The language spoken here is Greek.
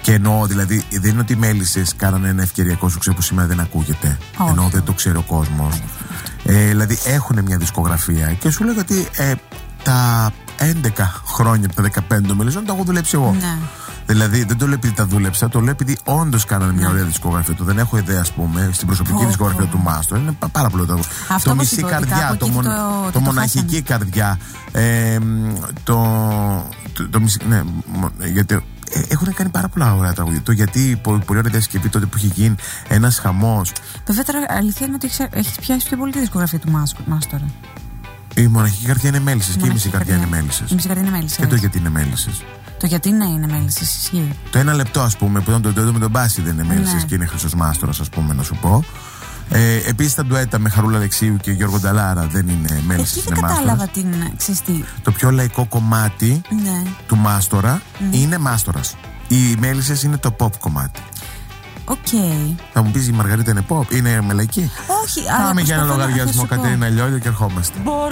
Και εννοώ, δηλαδή, δεν είναι ότι οι Μέλισσες κάνανε ένα ευκαιριακό σουξέ που σήμερα δεν ακούγεται. Εννοώ δεν το ξέρει ο κόσμος. Δηλαδή έχουν μια δισκογραφία και σου λέω ότι τα 11 χρόνια από τα 15 των Μελισσών τα έχω δουλέψει εγώ. Ναι. Δηλαδή δεν το λέω επειδή τα δούλεψα, το λέω επειδή όντως κάνανε μια ωραία δισκογραφία. Το δεν έχω ιδέα, ας πούμε, στην προσωπική δισκογραφία του Μάστορα. Είναι πάρα πολύ το. Το μισή καρδιά, το μοναχική καρδιά. Το μισή. Ναι, γιατί. Έχουν κάνει πάρα πολλά ωραία τραγούδια. Το γιατί πολύ ωραία διασκευή τότε που είχε γίνει ένας χαμός. Βέβαια, τώρα αλήθεια είναι ότι έχεις πιάσει πιο πολύ τη δισκογραφία του Μάστορα. Η μοναχική καρδιά είναι Μέλισσες και η μισή καρδιά είναι Μέλισσες. Η μισή καρδιά είναι Μέλισσες. Και το γιατί είναι Μέλισσες. Το γιατί ναι είναι Μέλισσες, ισχύει. Το ένα λεπτό, ας πούμε, που ήταν το ντουέτο με τον Μπάση δεν είναι Μέλισσες και είναι Χρυσός Μάστορας, ας πούμε, να σου πω. Επίσης τα ντουέτα με Χαρούλα Αλεξίου και Γιώργο Νταλάρα δεν είναι Μέλισσες. Εκεί δεν κατάλαβα την ξεστή. Το πιο λαϊκό κομμάτι του Μάστορα είναι Μάστορας. Οι Μέλισσες είναι το pop κομμάτι. Okay. Θα μου πεις η Μαργαρίτα είναι pop, είναι μελαϊκή. Όχι, πάμε για ένα λογαριασμό, Κατερίνα Λιόλιο, και ερχόμαστε.